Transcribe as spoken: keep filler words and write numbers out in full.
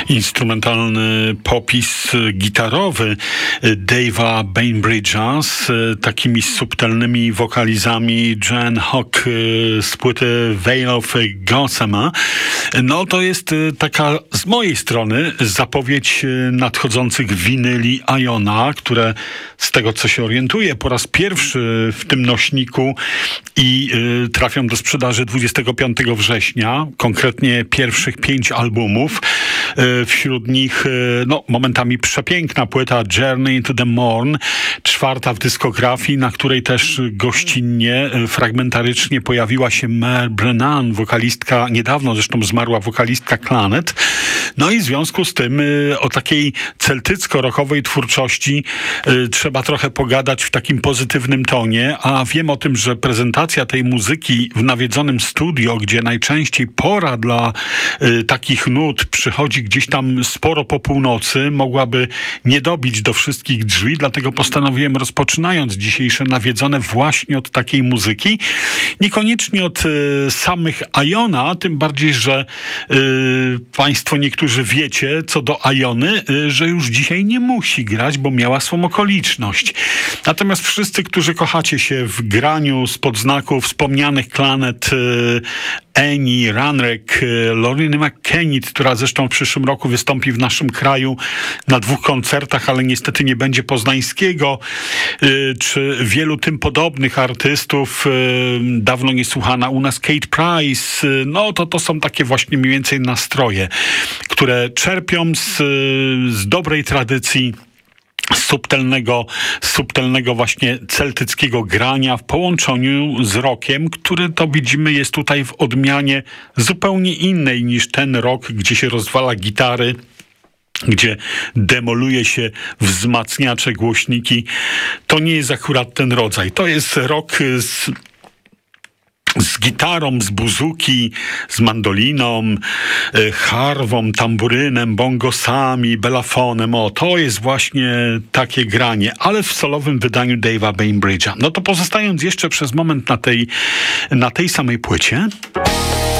instrumentalny popis gitarowy Dave'a Bainbridge'a z takimi subtelnymi wokalizami Jan Hock z płyty Veil of Gossamer. No to jest taka z mojej strony zapowiedź nadchodzących winyli Iona, które z tego co się orientuję po raz pierwszy w tym nośniku i y, trafią do sprzedaży dwudziestego piątego września, konkretnie pierwszych pięć albumów. Y, wśród nich y, no, momentami przepiękna płyta Journey into the Morn, czwarta w dyskografii, na której też gościnnie, y, fragmentarycznie pojawiła się Mel Brennan, wokalistka, niedawno zresztą zmarła wokalistka Clannad. No i w związku z tym y, o takiej celtycko-rockowej twórczości y, trzeba trochę pogadać w takim pozytywnym tonie, a wiem o tym, że prezentacja tej muzyki w nawiedzonym studio, gdzie najczęściej pora dla y, takich nut przychodzi gdzieś tam sporo po północy, mogłaby nie dobić do wszystkich drzwi, dlatego postanowiłem, rozpoczynając dzisiejsze nawiedzone właśnie od takiej muzyki, niekoniecznie od y, samych Iona, tym bardziej, że y, państwo niektórzy wiecie co do Iony, y, że już dzisiaj nie musi grać, bo miała swą okoliczność. Natomiast wszyscy, którzy kochacie się w graniu spod znaku wspomnianych Clannad, Eni, Ranrek, Lorny McKennitt, która zresztą w przyszłym roku wystąpi w naszym kraju na dwóch koncertach, ale niestety nie będzie poznańskiego, czy wielu tym podobnych artystów, dawno niesłuchana u nas Kate Price, no to to są takie właśnie mniej więcej nastroje, które czerpią z, z dobrej tradycji subtelnego, subtelnego właśnie celtyckiego grania w połączeniu z rockiem, który to widzimy jest tutaj w odmianie zupełnie innej niż ten rock, gdzie się rozwala gitary, gdzie demoluje się wzmacniacze, głośniki. To nie jest akurat ten rodzaj. To jest rock z z gitarą, z buzuki, z mandoliną, y, harwą, tamburynem, bongosami, belafonem. O, to jest właśnie takie granie, ale w solowym wydaniu Dave'a Bainbridge'a. No to pozostając jeszcze przez moment na tej, na tej samej płycie...